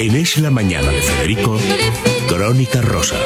En Es la Mañana de Federico, Crónica Rosa.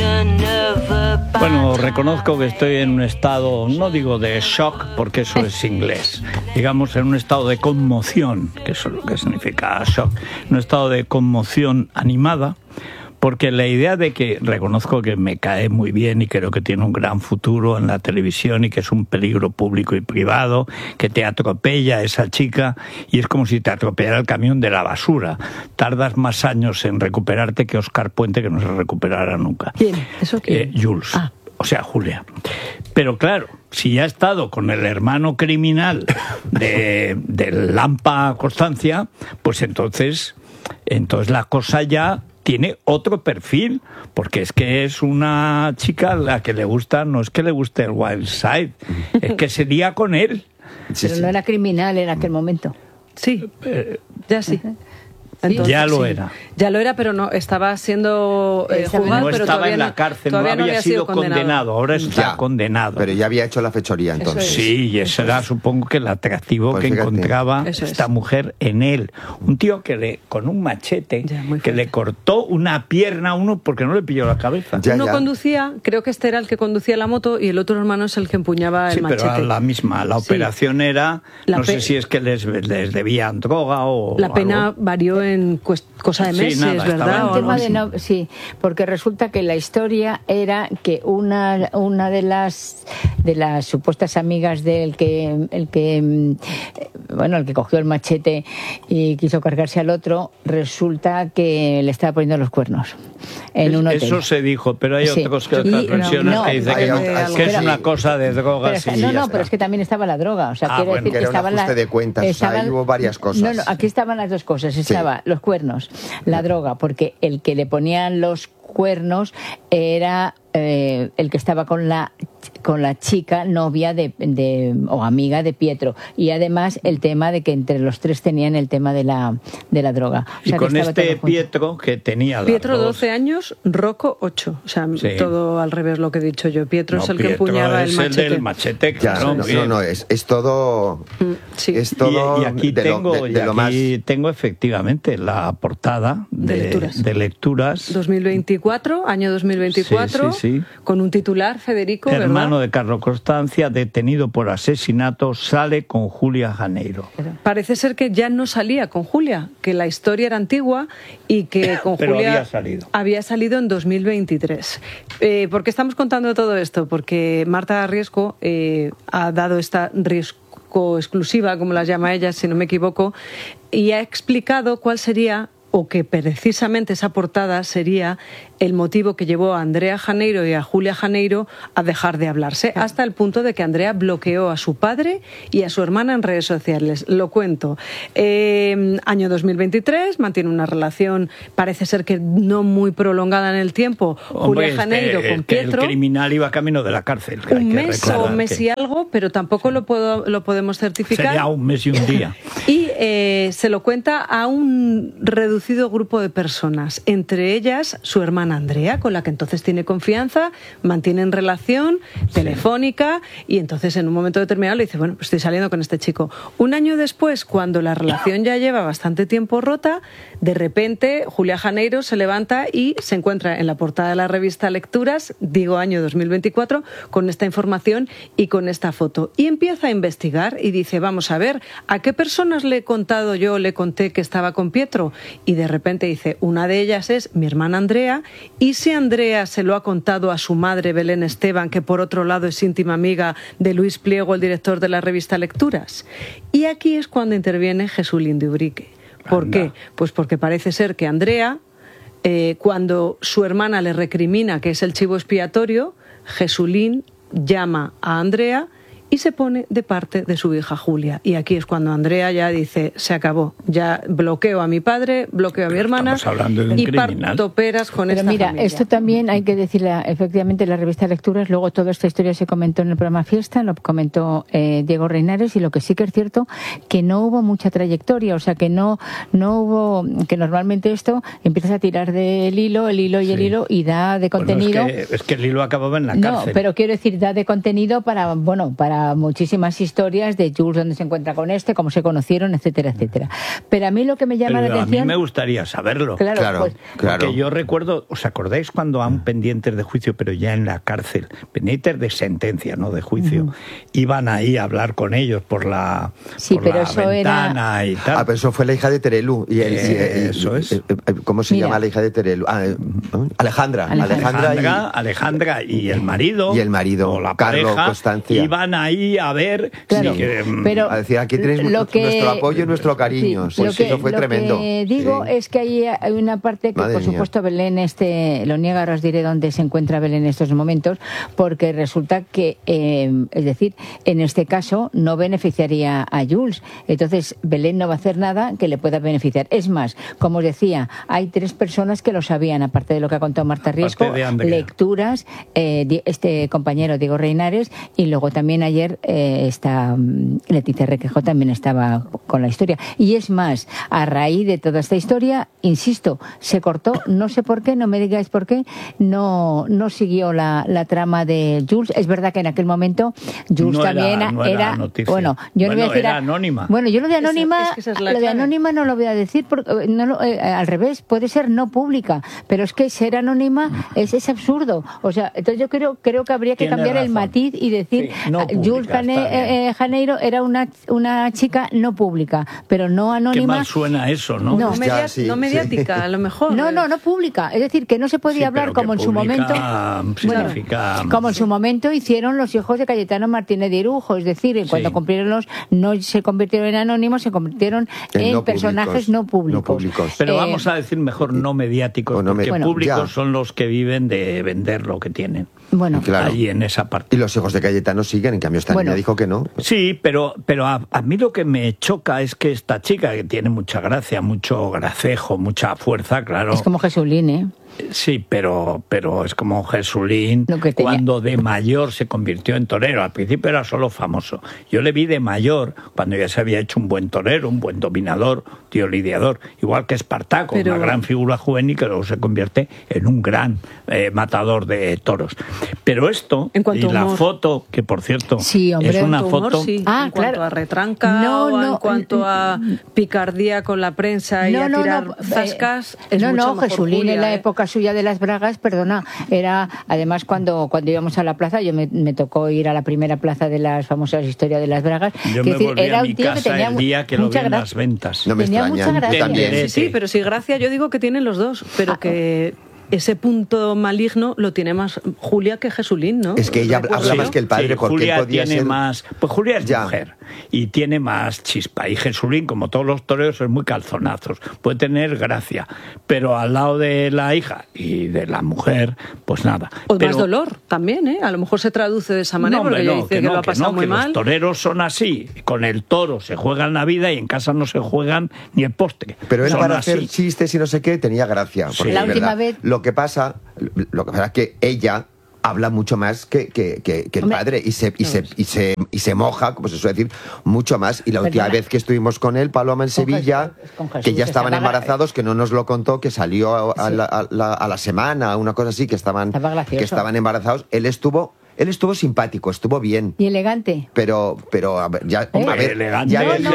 Bueno, reconozco que estoy en un estado, no digo de shock, porque eso es inglés, digamos en un estado de conmoción, que eso es lo que significa shock, un estado de conmoción animada, porque la idea de que reconozco que me cae muy bien y creo que tiene un gran futuro en la televisión y que es un peligro público y privado, que te atropella esa chica y es como si te atropellara el camión de la basura. Tardas más años en recuperarte que Óscar Puente, que no se recuperará nunca. ¿Quién? ¿Eso quién? Jules. O sea, Julia. Pero claro, si ya ha estado con el hermano criminal de Lampa Constancia, pues entonces la cosa ya tiene otro perfil, porque es que es una chica a la que le gusta, no es que le guste el Wild Side, es que sería con él. Sí, pero no era criminal en aquel momento. Sí, ya sí. Entonces, ya lo era. Ya lo era, pero no estaba siendo juzgado, no pero estaba todavía en la cárcel, no había sido condenado. Ahora está condenado. Pero ya había hecho la fechoría entonces. Sí, y ese era, supongo que el atractivo pues que encontraba esta mujer en él. Un tío que con un machete, que le cortó una pierna a uno porque no le pilló la cabeza. Uno conducía, creo que este era el que conducía la moto y el otro hermano es el que empuñaba el machete. Sí, pero la misma. La operación era, no sé si es que les debían droga o la pena algo. Varió en cosa de meses, nada, ¿verdad? Sí, porque resulta que la historia era que una de las supuestas amigas del el que cogió el machete y quiso cargarse al otro, resulta que le estaba poniendo los cuernos en un hotel. Eso se dijo, pero hay otras versiones que dicen que es una cosa de drogas. Pero es que también estaba la droga. O sea, quiere decir que era estaba un ajuste de cuentas. Ahí hubo varias cosas. No, aquí estaban las dos cosas. Estaba los cuernos, la droga, porque el que le ponían los cuernos era el que estaba con la chica novia o amiga de Pietro, y además el tema de que entre los tres tenían el tema de la droga. O sea, y con este Pietro que tenía Pietro 12 años, Rocco 8, o sea, todo al revés lo que he dicho yo. Pietro es el que empuñaba el machete. El del machete, claro. Es todo. Es todo. Y aquí tengo efectivamente la portada de lecturas. 2024, año 2024. Con un titular, Federico, hermano de Carlos Constancia, detenido por asesinato, sale con Julia Janeiro. Parece ser que ya no salía con Julia, que la historia era antigua y que con Julia había salido en 2023. ¿Por qué estamos contando todo esto? Porque Marta Riesco ha dado esta Riesco exclusiva, como la llama ella, si no me equivoco, y ha explicado cuál sería, o que precisamente esa portada sería el motivo que llevó a Andrea Janeiro y a Julia Janeiro a dejar de hablarse, hasta el punto de que Andrea bloqueó a su padre y a su hermana en redes sociales. Lo cuento. Año 2023, mantiene una relación, parece ser que no muy prolongada en el tiempo, Julia Janeiro con Pietro. El criminal iba camino de la cárcel. Un mes y algo, pero tampoco lo podemos certificar. Sería un mes y un día. Y se lo cuenta a un reducido grupo de personas, entre ellas su hermana Andrea, con la que entonces tiene confianza, mantienen relación telefónica, y entonces en un momento determinado le dice, bueno, pues estoy saliendo con este chico. Un año después, cuando la relación ya lleva bastante tiempo rota, de repente Julia Janeiro se levanta y se encuentra en la portada de la revista Lecturas, digo año 2024, con esta información y con esta foto. Y empieza a investigar y dice, vamos a ver, ¿a qué personas le conté que estaba con Pietro? Y de repente dice, una de ellas es mi hermana Andrea, y si Andrea se lo ha contado a su madre Belén Esteban, que por otro lado es íntima amiga de Luis Pliego, el director de la revista Lecturas. Y aquí es cuando interviene Jesulín de Ubrique. ¿Por qué? Pues porque parece ser que Andrea, cuando su hermana le recrimina que es el chivo expiatorio, Jesulín llama a Andrea y se pone de parte de su hija Julia. Y aquí es cuando Andrea ya dice, se acabó, ya bloqueo a mi padre, bloqueo a mi hermana y parto peras con esta familia. Pero mira, esto también hay que decirle, efectivamente, en la revista Lecturas, luego toda esta historia se comentó en el programa Fiesta, lo comentó Diego Reinares, y lo que sí que es cierto, que no hubo mucha trayectoria, o sea, que no hubo, que normalmente esto empiezas a tirar del hilo, el hilo, y da de contenido. Bueno, es que el hilo acababa en la cárcel. No, pero quiero decir, da de contenido para muchísimas historias de Jules, dónde se encuentra con cómo se conocieron, etcétera, etcétera. Pero a mí lo que me llama la atención... A mí me gustaría saberlo. Claro. Porque yo recuerdo, ¿os acordáis cuando aún pendientes de juicio, pero ya en la cárcel, pendientes de sentencia, no de juicio, iban ahí a hablar con ellos por la ventana y tal? Pero eso fue la hija de Terelu. Eso es. ¿Cómo se llama la hija de Terelu? Alejandra y el marido. Y el marido, o la Carlos, pareja, Constancia. iban ahí a ver... Claro, pero a decir, aquí tenéis nuestro apoyo y nuestro cariño. Eso fue tremendo. Lo que digo es que hay una parte que, por supuesto, Belén lo niega, ahora os diré dónde se encuentra Belén en estos momentos, porque resulta que, es decir, en este caso no beneficiaría a Jules. Entonces, Belén no va a hacer nada que le pueda beneficiar. Es más, como os decía, hay 3 personas que lo sabían, aparte de lo que ha contado Marta Riesco, lecturas, este compañero Diego Reinares, y luego también ayer Leticia Requejo también estaba con la historia. Y es más, a raíz de toda esta historia, insisto, se cortó, no sé por qué, no me digáis por qué, no siguió la trama de Jules. Es verdad que en aquel momento Jules también era noticia. Bueno, yo no voy a decir era anónima. Bueno, yo lo de anónima, lo de anónima no lo voy a decir, al revés, puede ser no pública, pero es que ser anónima es absurdo. O sea, entonces yo creo que habría que cambiar el matiz y decir Jules Janeiro era una chica no pública, pero no anónima. Qué mal suena eso, ¿no? No mediática, a lo mejor. No pública. Es decir, que no se podía hablar como en su momento. Como en su momento hicieron los hijos de Cayetano Martínez de Irujo. Es decir, cuando no se convirtieron en anónimos, se convirtieron en personajes no públicos. Pero vamos a decir mejor no mediáticos, porque públicos son los que viven de vender lo que tienen. Bueno, claro. Ahí en esa parte. Y los hijos de Cayetano siguen, en cambio esta niña dijo que no. Sí, pero a mí lo que me choca es que esta chica, que tiene mucha gracia, mucho gracejo, mucha fuerza, claro. Es como Jesulín, ¿eh? Sí, pero es como Jesulín cuando de mayor se convirtió en torero. Al principio era solo famoso. Yo le vi de mayor cuando ya se había hecho un buen torero, un buen dominador, tío lidiador, igual que Espartaco, una gran figura juvenil que luego se convierte en un gran matador de toros. Pero esto, y la foto, que por cierto es una foto... En cuanto a retranca en cuanto a picardía con la prensa y a tirar zascas, es mucho mejor Jesulín Julia, en la época suya de las bragas, era además cuando íbamos a la plaza, yo me tocó ir a la primera plaza de las famosas historias de las bragas. Yo me volví a mi casa el día que lo vi en las ventas. No me extraña, yo también. Sí, pero si gracia, yo digo que tienen los dos, pero que ese punto maligno lo tiene más Julia que Jesulín, ¿no? Es que ella habla más que el padre, porque Julia podía tiene ser... más... Pues Julia es mujer y tiene más chispa, y Jesulín, como todos los toreros, es muy calzonazos, puede tener gracia, pero al lado de la hija y de la mujer, pues nada. O más dolor también, ¿eh? A lo mejor se traduce de esa manera, porque ella dice que lo ha pasado muy mal. Los toreros son así, con el toro se juegan la vida y en casa no se juegan ni el postre. Pero él para hacer chistes y no sé qué tenía gracia. Porque la última vez... Lo que pasa es que ella habla mucho más que el padre y se moja, como se suele decir, mucho más. Y la última vez que estuvimos con él, Paloma, en Sevilla, que ya estaban embarazados, que no nos lo contó, que salió a la semana, una cosa así, que estaban embarazados, él estuvo simpático, estuvo bien. Y elegante. Pero a ver, elegante,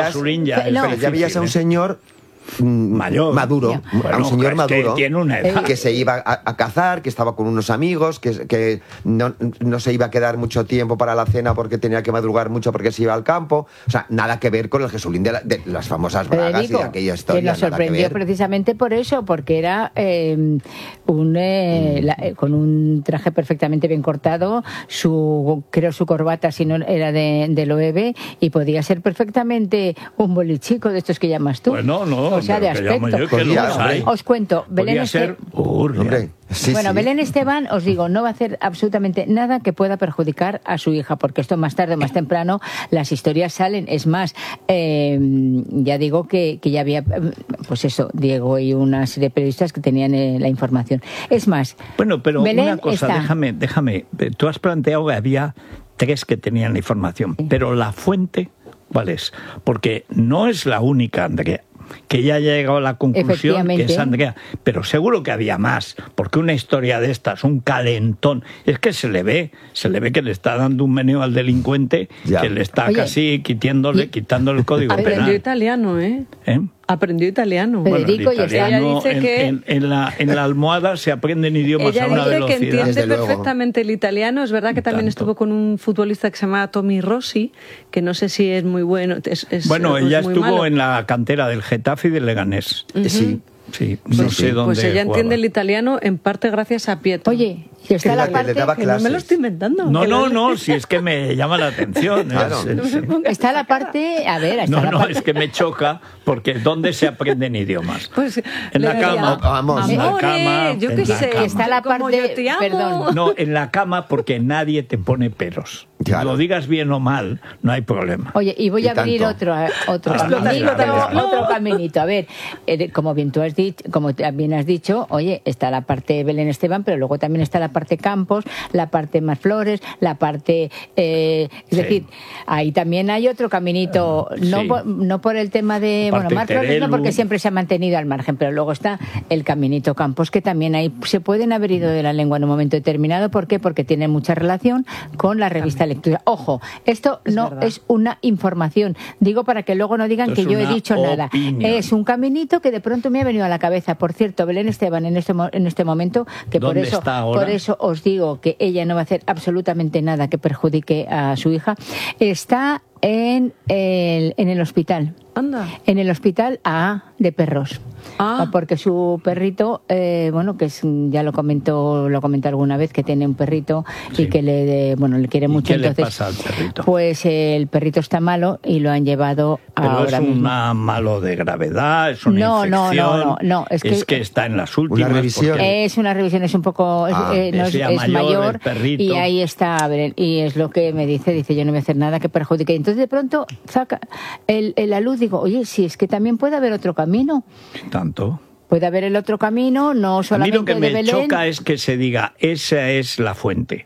ya veías a un señor maduro, a un señor maduro que tiene una edad, que se iba a cazar, que estaba con unos amigos, que no se iba a quedar mucho tiempo para la cena porque tenía que madrugar mucho porque se iba al campo. O sea, nada que ver con el Jesulín de las famosas bragas y de aquella historia. Que nos sorprendió precisamente por eso, porque era con un traje perfectamente bien cortado, su corbata, si no era de Loewe, y podía ser perfectamente un bolichico de estos que llamas tú. Bueno, no. O sea, de aspecto. Os cuento, Belén Belén Esteban, os digo, no va a hacer absolutamente nada que pueda perjudicar a su hija, porque esto más tarde o más temprano las historias salen. Es más, ya digo que ya había, pues eso, Diego y una serie de periodistas que tenían la información. Es más, bueno, pero Belén una cosa, déjame, tú has planteado que había 3 que tenían la información, pero la fuente, ¿cuál es? Porque no es la única, Andrea. que ya ha llegado a la conclusión que es Efectivamente. Andrea. Pero seguro que había más, porque una historia de estas, un calentón, es que se le ve que le está dando un meneo al delincuente, Ya. que le está Oye, casi quitándole el código Aprendió penal. italiano, ¿eh? ¿Eh? Aprendió italiano. Pero- Bueno, el Federico, y italiano, ella dice que- en la almohada se aprenden idiomas Ella a una dice que velocidad. entiende Desde luego. perfectamente el italiano. Es verdad que Y también tanto. estuvo con un futbolista que se llamaba Tommy Rossi, que no sé si es muy bueno. Bueno, es ella muy estuvo malo. en la cantera del Getafe y del Leganés. Sí. Sí, no Pues, sé dónde pues ella jugaba. entiende el italiano en parte gracias a Pietro. Oye, si está Que la le parte... daba que no me lo clases. estoy inventando. No, que no, lo- no, si es que me llama la atención. Claro. Está la parte... A ver, está No, la no, parte... es que me choca porque ¿dónde se aprenden idiomas? Pues, En le la decía, cama. Vamos. En la Amore, cama. yo en qué la sé, cama. Está la como parte- yo te amo. perdón. No, en la cama porque nadie te pone peros. Claro. Lo digas bien o mal, no hay problema. Oye, y voy Y a abrir tanto. otro Explota, caminito, explota. otro caminito. A ver, como bien tú has dicho, como bien has dicho, oye, está la parte Belén Esteban, pero luego también está la parte Campos, la parte Más Flores, la parte, es Sí. decir, ahí también hay otro caminito, no, Sí. no por el tema de, La parte Más Flores, no, Terelu. porque siempre se ha mantenido al margen, pero luego está el caminito Campos, que también ahí se pueden haber ido de la lengua en un momento determinado. ¿Por qué? Porque tiene mucha relación con la revista Lectura. Ojo, esto Es no verdad. es una información. Digo para que luego no digan Esto que es yo he una dicho nada. opinión. Es un caminito que de pronto me ha venido a la cabeza. Por cierto, Belén Esteban en este momento, que por ¿Dónde eso, está ahora? por eso os digo que ella no va a hacer absolutamente nada que perjudique a su hija, está en el hospital. Anda. En el hospital A de perros. Ah. Porque su perrito, bueno, que es, ya lo comenté alguna vez, que tiene un perrito Sí. y que le quiere ¿Y mucho. qué le Entonces, pasa al perrito? pues el perrito está malo y lo han llevado Pero ahora es mismo. una malo de gravedad, es una No, no, infección. no, es que- está en las últimas. revisión. porque- Es una revisión, es un poco, Ah, no es ya es mayor, mayor, el perrito. y ahí está, a ver, y es lo que me dice yo no voy a hacer nada que perjudique. Entonces de pronto saca la luz, digo, oye, si es que también puede haber otro camino. Tanto. Puede haber el otro camino, no A mí solamente lo que de me Belén. choca es que se diga, esa es la fuente.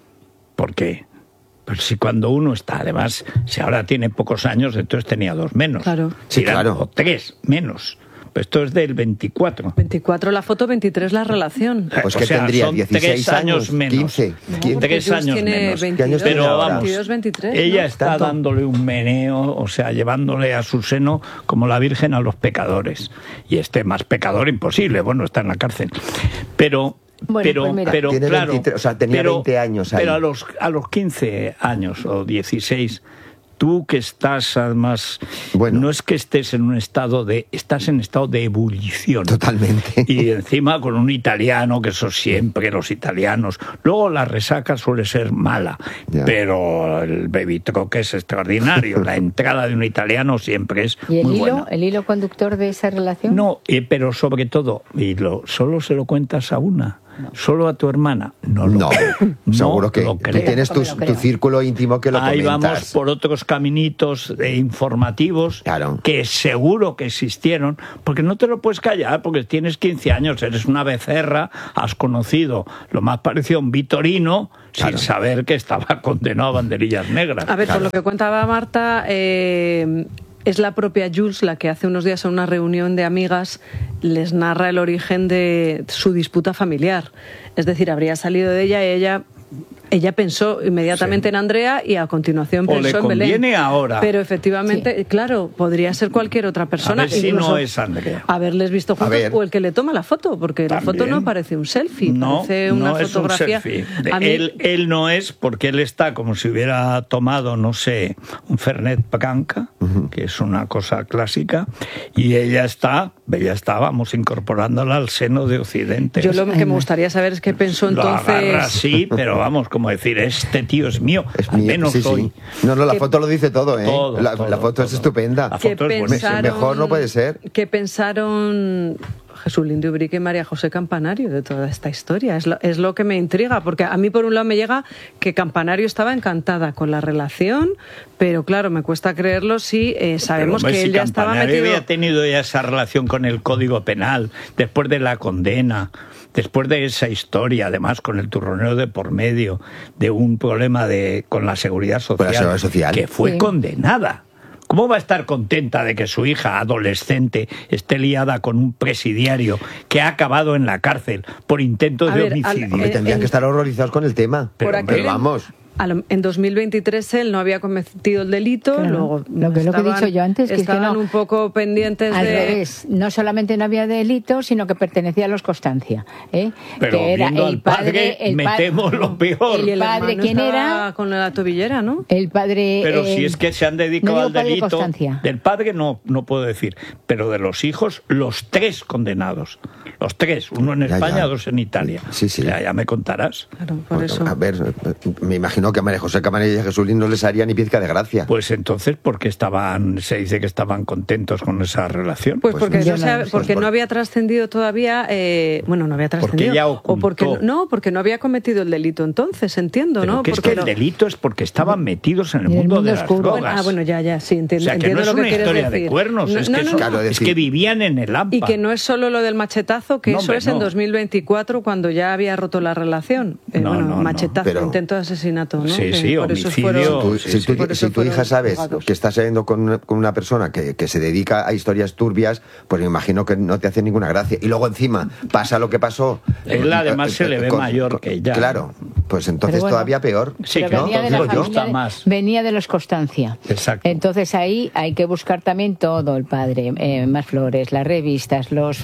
¿Por qué? Pues si cuando uno está, además, si ahora tiene pocos años, entonces tenía 2 menos. Claro. Sí, Dirán, claro. O 3 menos. Pues esto es del 24. 24 la foto, 23 la relación. Pues O que sea, tendría son 16 3 años menos. 15. No, 15. porque 3 Jules años tiene menos. 22, ¿Qué años tiene Pero ahora? vamos, 22, 23, ella ¿no? está ¿Tanto? dándole un meneo, o sea, llevándole a su seno como la Virgen a los pecadores. Y más pecador imposible, bueno, está en la cárcel. Pero... Bueno, pues mira. pero Tiene claro, 23, o sea, tenía 20 años ahí. Pero a los 15 años o 16, tú que estás además, Bueno. no es que estés en un estado estás en estado de ebullición. Totalmente. Y encima con un italiano, que eso siempre los italianos. Luego la resaca suele ser mala, Ya. pero el baby truck es extraordinario. La entrada de un italiano siempre es ¿Y el muy hilo, buena. el hilo conductor de esa relación? No, pero sobre todo, solo se lo cuentas a una. Solo a tu hermana. No lo No, creo. No seguro que lo tú creo. tienes Tampoco me lo tu creo. círculo íntimo que lo Ahí comentas. vamos por otros caminitos informativos Claro. que seguro que existieron, porque no te lo puedes callar, porque tienes 15 años, eres una becerra, has conocido lo más parecido a un vitorino Claro. sin saber que estaba condenado a banderillas negras. A ver, por lo que contaba Marta, es la propia Jules la que hace unos días en una reunión de amigas les narra el origen de su disputa familiar. Es decir, habría salido de ella y ella pensó inmediatamente Sí. en Andrea y a continuación O le pensó en Belén. conviene ahora. Pero efectivamente, claro, podría ser cualquier otra persona. A ver si incluso no es Andrea. Haberles visto juntos ver. o el que le toma la foto, porque la foto También. no parece un selfie, No, parece una no es un fotografía. selfie. A mí- Él no es, porque él está como si hubiera tomado, no sé, un Fernet Branca, que es una cosa clásica, y ella está, vamos, incorporándola al seno de Occidente. Yo lo que me gustaría saber es qué pensó Lo agarra entonces. así, pero vamos, como decir, este tío es mío, Es al mío, menos sí, sí. hoy. No, la Que- foto lo dice todo, ¿eh? Todo, la todo, foto es todo. estupenda. La ¿Qué foto es buenísima. Mejor no puede ser. ¿Qué pensaron Jesús Lindo Ubrique y María José Campanario de toda esta historia? Es lo que me intriga, porque a mí por un lado me llega que Campanario estaba encantada con la relación, pero claro, me cuesta creerlo si sabemos Pero, hombre, que si él ya estaba Campanario metido. había tenido ya esa relación con el Código Penal, después de la condena, después de esa historia, además con el turronero de por medio, de un problema con la seguridad social, Seguridad Social. que fue Sí. condenada ¿Cómo va a estar contenta de que su hija adolescente esté liada con un presidiario que ha acabado en la cárcel por intento de homicidio? Tendrían que estar horrorizados con el tema. Pero vamos. En 2023 él no había cometido el delito, Claro. luego Lo que he dicho yo antes, que estaban es que no, un poco pendientes al de... revés, no solamente no había delito, sino que pertenecía a los Constancia, ¿eh? Pero que era viendo al padre, metemos lo peor. Y el padre, hermano ¿quién estaba era? con la tobillera, ¿no? El padre. Pero si es que se han dedicado no al padre delito Constancia. del padre, no puedo decir, pero de los hijos, los 3 condenados. Los 3, uno en España, ya. 2 en Italia. Sí. Ya me contarás. Claro, por eso. A ver, me imagino que a María José Camarilla y a Jesulín no les haría ni pizca de gracia. Pues entonces, ¿por qué se dice que estaban contentos con esa relación? Pues porque, yo no lo sé. porque no había trascendido todavía, no había trascendido. Porque ella o porque ocultó. porque no había cometido el delito entonces, entiendo, Pero ¿no? que es que el delito es porque estaban metidos en el En el mundo mundo de las oscuro. drogas. Bueno, ya, sí, entiendo. O sea, que entiendo no es lo que una quieres historia decir. de cuernos, No, es, no, que no, son- Claro, es decir- que vivían en el AMPA. Y que no es solo lo del machetazo, que No, eso hombre, es en no. 2024, cuando ya había roto la relación. No, Machetazo, pero- intento de asesinato, ¿no? Sí, Que sí, por eso homicidio. fueron- Si tu hija sabes juzgados. que estás saliendo con una persona que se dedica a historias turbias, pues me imagino que no te hace ninguna gracia. Y luego encima pasa lo que pasó. Él además se le ve mayor que ella. Claro, pues entonces Pero bueno, todavía peor. Sí, Pero que venía no, de la digo yo. familia Gusta más. venía de los Constancia. Exacto. Entonces ahí hay que buscar también todo el padre, más flores, las revistas, los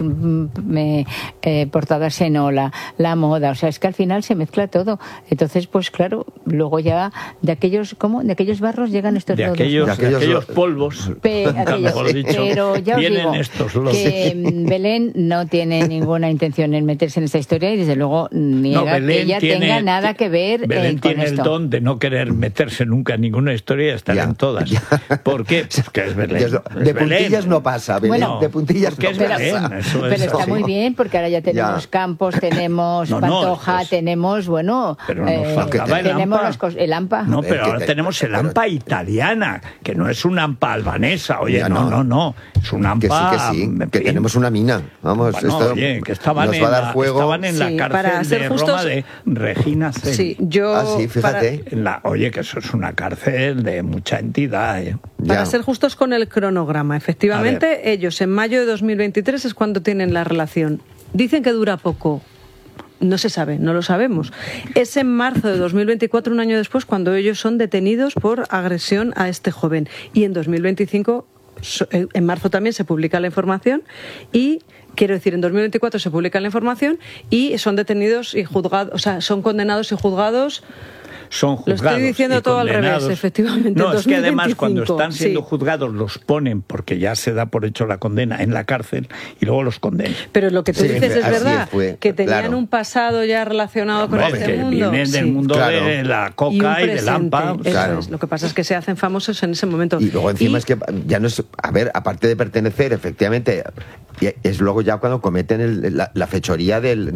portadas en Ola, la moda, o sea, es que al final se mezcla todo. Entonces, pues claro, luego ya de aquellos barros llegan estos De lodos. aquellos, De aquellos aquellos polvos, Aquellos, mejor dicho, pero ya os vienen digo estos lodos. que Belén no tiene ninguna intención en meterse en esta historia y desde luego niega que ella tenga nada que ver Belén con tiene esto. el don de no querer meterse nunca en ninguna historia y estar Ya, en todas. ya. ¿Por qué? Porque es Belén. De Es Belén. puntillas no pasa, Belén. Bueno, de puntillas porque no es pasa. Belén, eso Pero es está así. muy bien porque ahora ya tenemos Ya. Campos, tenemos No, Pantoja, pues- tenemos, bueno, Pero nos faltaba el tenemos AMPA. el AMPA. No, pero que ahora te- tenemos el pero- AMPA italiana, que no es una AMPA albanesa. Oye, Ya, no. Es un Que AMPA... sí, en que fin. tenemos una mina. Vamos, Bueno, esto oye, que estaban nos en va a dar la, juego. estaban en la Sí, cárcel para ser de justos- Roma de Regina Coeli. Sí, yo... Ah, sí, fíjate. Oye, que eso es una cárcel de mucha entidad. Para Ya. ser justos con el cronograma, A efectivamente, ellos en mayo de 2023 es cuando tienen la relación. Dicen que dura poco. No se sabe, no lo sabemos. Es en marzo de 2024, un año después, cuando ellos son detenidos por agresión a este joven. Y en 2025, en marzo también se publica la información y... Quiero decir, en 2024 se publica la información y son detenidos y juzgados, o sea, son condenados y juzgados. Son Lo juzgados. estoy diciendo y todo al condenados. revés, efectivamente, No, en es que además 2025, cuando están siendo sí. juzgados los ponen, porque ya se da por hecho la condena, en la cárcel y luego los condenan. Pero lo que tú Sí, dices es así verdad, fue, que tenían claro. un pasado ya relacionado con Hombre, este que mundo. vienen del Sí. mundo Claro. de la Y un coca y, del presente, AMPA. eso Claro. es. Lo que pasa es que se hacen famosos en ese momento. Y luego encima Y- es que ya no es, a ver, aparte de pertenecer, efectivamente, y es luego ya cuando cometen la fechoría del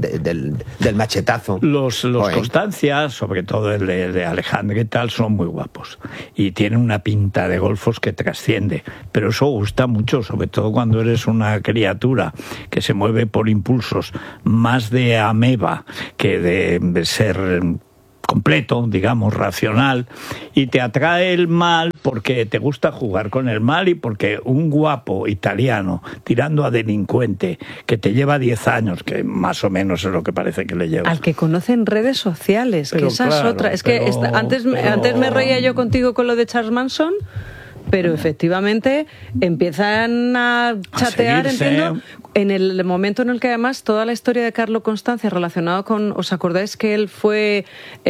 machetazo. Los Joder. Constancia, sobre todo el de Alejandro y tal, son muy guapos. Y tienen una pinta de golfos que trasciende. Pero eso gusta mucho, sobre todo cuando eres una criatura que se mueve por impulsos más de ameba que de ser completo, digamos, racional, y te atrae el mal porque te gusta jugar con el mal y porque un guapo italiano tirando a delincuente que te lleva 10 años, que más o menos es lo que parece que le lleva. Al que conocen redes sociales, Pero que esa claro, es otra. Es que pero- antes me reía yo contigo con lo de Charles Manson, pero efectivamente empiezan a chatear, seguirse. entiendo, en el momento en el que además toda la historia de Carlo Constancia relacionada con, ¿os acordáis que él fue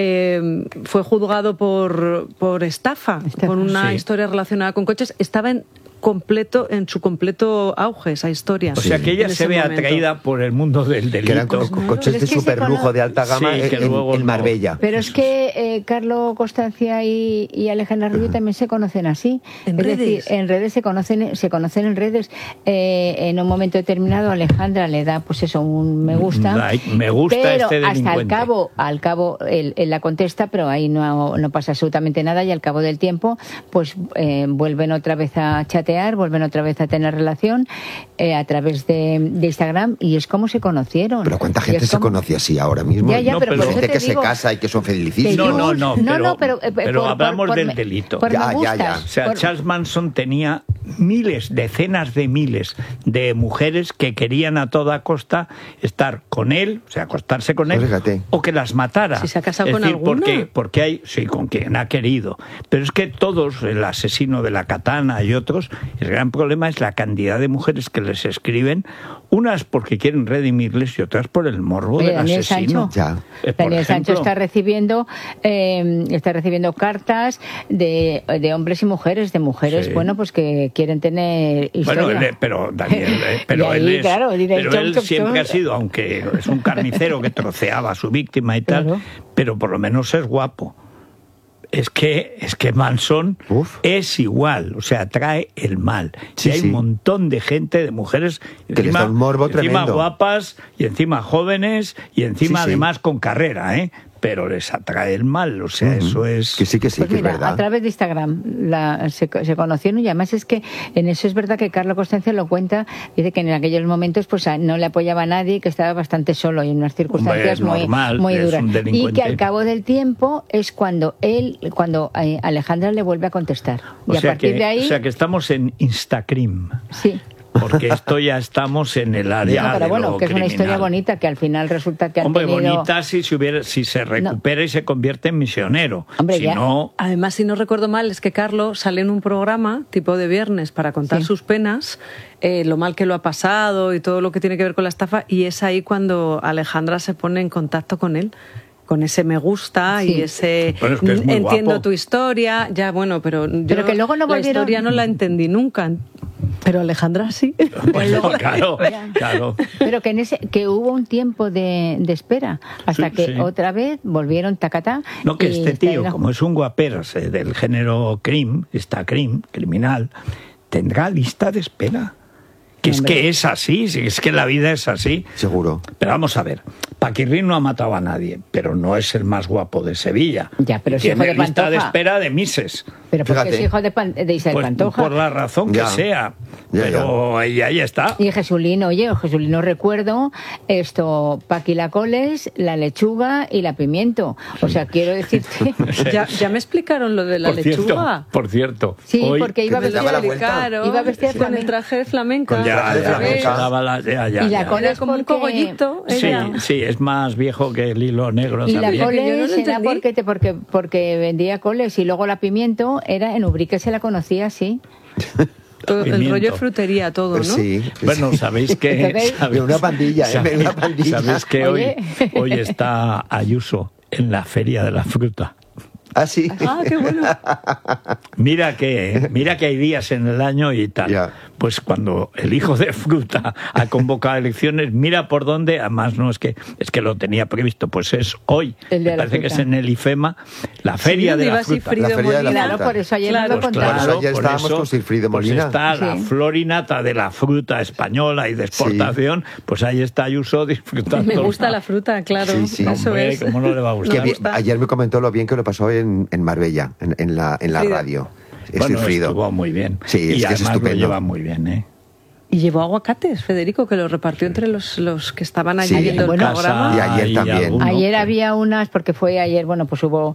juzgado por estafa, con una Sí. historia relacionada con coches? Estaba en su completo auge esa historia. O sea que ella en se ese ve momento. atraída por el mundo del Que eran delito. coches Pero de es que se superlujo cono- de alta gama Sí, que luego en no. Marbella. Pero es que Carlos Constancia y Alejandra Rubio también se conocen así. ¿En es redes? decir, en redes se conocen en redes. En un momento determinado Alejandra le da pues eso un me gusta. Like, me gusta pero este hasta delincuente. al cabo él la contesta, pero ahí no pasa absolutamente nada y al cabo del tiempo pues vuelven otra vez a chatear chatear, vuelven otra vez a tener relación a través de Instagram, y es como se conocieron. Pero ¿cuánta gente se conoce así ahora mismo? Ya, pero por eso gente te que digo, se casa y que son felicísimos. Pero hablamos del delito. Ya. O sea, Charles Manson tenía decenas de miles de mujeres que querían a toda costa estar con él, o sea, acostarse con él, o que las matara. ¿Si se ha casado con alguna? Porque hay, sí, con quien ha querido. Pero es que todos, el asesino de la katana y otros, el gran problema es la cantidad de mujeres que les escriben, unas porque quieren redimirles y otras por el morbo del asesino. Daniel Sancho está recibiendo cartas de hombres y mujeres, de mujeres, sí, bueno, pues que quieren tener historia. Bueno, pero Daniel, pero él siempre ha sido, aunque es un carnicero que troceaba a su víctima y tal, pero por lo menos es guapo. Es que Manson es igual, o sea, trae el mal. Sí, y hay un montón de gente, de mujeres, que les da un morbo encima tremendo, guapas, y encima jóvenes, y encima además con carrera, pero les atrae el mal, o sea, eso es... Que sí, pues que mira, es verdad. A través de Instagram se conocieron, y además es que en eso es verdad que Carlo Costanzo lo cuenta, dice que en aquellos momentos pues no le apoyaba a nadie, que estaba bastante solo y en unas circunstancias muy duras. Y que al cabo del tiempo es cuando Alejandra le vuelve a contestar. Y a partir de ahí... O sea, que estamos en Instagram. Sí. Porque esto ya estamos en el área pero bueno, que criminal. Es una historia bonita, que al final resulta que han tenido... bonita si se recupera y se convierte en misionero. No... Además, si no recuerdo mal, es que Carlos sale en un programa tipo de viernes para contar sus penas, lo mal que lo ha pasado y todo lo que tiene que ver con la estafa, y es ahí cuando Alejandra se pone en contacto con él, con ese me gusta y ese entiendo guapo. Tu historia, pero yo que luego no la historia no la entendí nunca. Pero Alejandra sí. Bueno, claro. Pero que hubo un tiempo de espera hasta que otra vez volvieron tacatá. No, que este tío, como es un guapero del género criminal, tendrá lista de espera. Que es así, es que la vida es así. Seguro. Pero vamos a ver, Paquirrín no ha matado a nadie, pero no es el más guapo de Sevilla. Ya, pero es hijo de Pantoja. Lista de espera de Mises. Pero porque es hijo de Isabel Pantoja. Por la razón que sea. Pero ahí está. Y Jesulino recuerdo Paqui la coles, la lechuga y la pimiento. O sea, quiero decirte... ya me explicaron lo de la lechuga. Por cierto. Sí, porque iba vestida con el traje de flamenco. Y la cola es como un cogollito. Sí, es más viejo que el hilo negro. Y también. la coles era porque vendía coles, y luego la pimiento era en Ubrique, se la conocía así. Todo, el rollo de frutería, todo, ¿no? Sí. Bueno, sabéis que... Una pandilla, una pandilla. Sabéis que hoy está Ayuso en la Feria de la Fruta. Ah, sí. Ah, qué bueno. Mira que hay días en el año y tal. Ya. Pues cuando el hijo de Fruta ha convocado elecciones, mira por dónde, además no es que lo tenía previsto, pues es hoy. Me parece que es en el IFEMA, la Feria de la Fruta. La Feria de la Fruta. Por eso ayer lo contaba. Ayer estábamos con Silfrido Molina. Pues está la florinata de la fruta española y de exportación, pues ahí está Ayuso disfrutando. Me gusta la fruta, claro. Sí. Eso Hombre, es. ¿cómo no le va a gustar? Ayer me comentó lo bien que lo pasó en Marbella, en la radio. Estuvo muy bien. Sí, y es además estupendo. lo lleva muy bien, ¿eh? Y llevó aguacates, Federico, que los repartió entre los que estaban allí viendo el programa. Y ayer también. Ayer había unas, porque fue ayer, pues hubo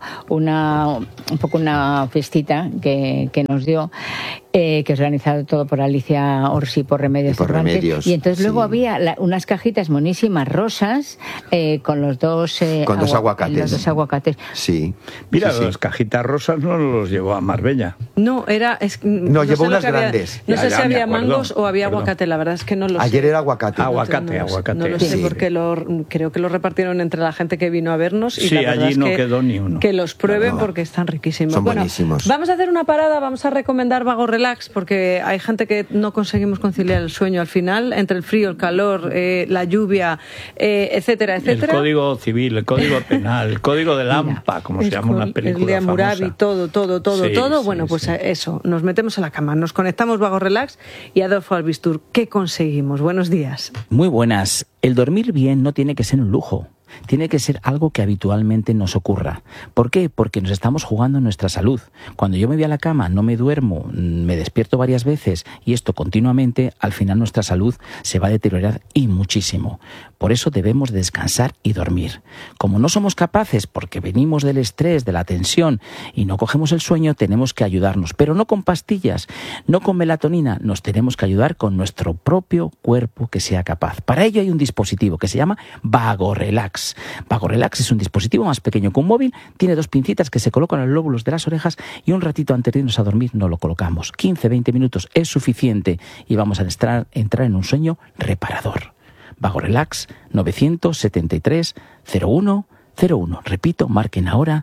una festita que nos dio, que es organizado todo por Alicia Orsi, por Remedios Cervantes. Y entonces luego había unas cajitas monísimas rosas con los dos aguacates. Los dos aguacates. Sí. Mira, las cajitas rosas no los llevó a Marbella. No, llevó unas grandes. No sé si había mangos o había aguacate, la verdad es que no lo sé. Ayer era aguacate. Aguacate. No lo sé porque creo que lo repartieron entre la gente que vino a vernos. Y la verdad allí es no quedó ni uno. Que los prueben porque están riquísimos. Son buenísimos. Vamos a hacer una parada, vamos a recomendar Vago Relax porque hay gente que no conseguimos conciliar el sueño al final, entre el frío, el calor, la lluvia, etcétera. El Código Civil, el Código Penal, el Código del AMPA, como se llama una película el de Hammurabi, famosa. todo. Bueno, pues eso, nos metemos a la cama, nos conectamos Vago Relax y Adolfo Albistur. ¿Qué conseguimos? Buenos días. Muy buenas. El dormir bien no tiene que ser un lujo. Tiene que ser algo que habitualmente nos ocurra. ¿Por qué? Porque nos estamos jugando nuestra salud. Cuando yo me voy a la cama, no me duermo, me despierto varias veces y esto continuamente, al final nuestra salud se va a deteriorar y muchísimo. Por eso debemos descansar y dormir. Como no somos capaces, porque venimos del estrés, de la tensión y no cogemos el sueño, tenemos que ayudarnos. Pero no con pastillas, no con melatonina, nos tenemos que ayudar con nuestro propio cuerpo que sea capaz. Para ello hay un dispositivo que se llama VagoRelax. VagoRelax es un dispositivo más pequeño que un móvil, tiene 2 pincitas que se colocan en los lóbulos de las orejas y un ratito antes de irnos a dormir nos lo colocamos. 15-20 minutos es suficiente y vamos a entrar en un sueño reparador. VagoRelax 973 01 01. Repito, marquen ahora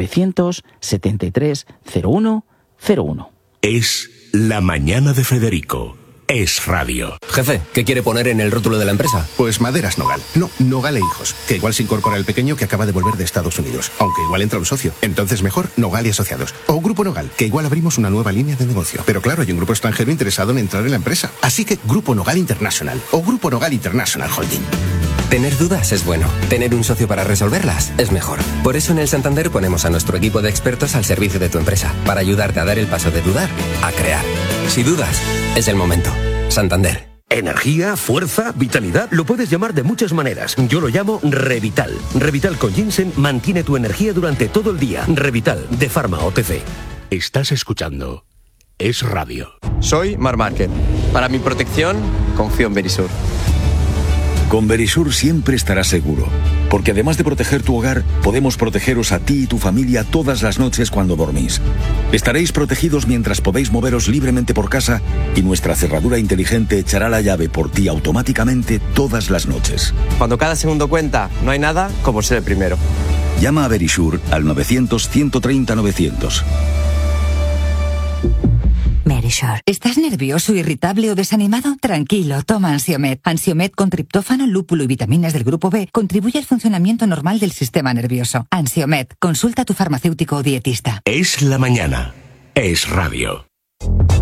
973 01 01. Es La Mañana de Federico. Es radio. Jefe, ¿qué quiere poner en el rótulo de la empresa? Pues Maderas Nogal. No, Nogal e Hijos. Que igual se incorpora el pequeño que acaba de volver de Estados Unidos. Aunque igual entra un socio. Entonces mejor Nogal y Asociados. O Grupo Nogal, que igual abrimos una nueva línea de negocio. Pero claro, hay un grupo extranjero interesado en entrar en la empresa. Así que Grupo Nogal International o Grupo Nogal International Holding. Tener dudas es bueno. Tener un socio para resolverlas es mejor. Por eso en el Santander ponemos a nuestro equipo de expertos al servicio de tu empresa. Para ayudarte a dar el paso de dudar a crear. Si dudas, es el momento. Santander. Energía, fuerza, vitalidad, lo puedes llamar de muchas maneras. Yo lo llamo Revital. Revital con ginseng mantiene tu energía durante todo el día. Revital, de Pharma OTC. Estás escuchando Es radio. Soy Mar Márquez. Para mi protección, confío en Verisur. Con Verisur siempre estarás seguro, porque además de proteger tu hogar, podemos protegeros a ti y tu familia todas las noches cuando dormís. Estaréis protegidos mientras podéis moveros libremente por casa y nuestra cerradura inteligente echará la llave por ti automáticamente todas las noches. Cuando cada segundo cuenta, no hay nada como ser el primero. Llama a Verisur al 900-130-900. Verisur. ¿Estás nervioso, irritable o desanimado? Tranquilo, toma Ansiomed. Ansiomed con triptófano, lúpulo y vitaminas del grupo B contribuye al funcionamiento normal del sistema nervioso. Ansiomed. Consulta a tu farmacéutico o dietista. Es la mañana. Es radio.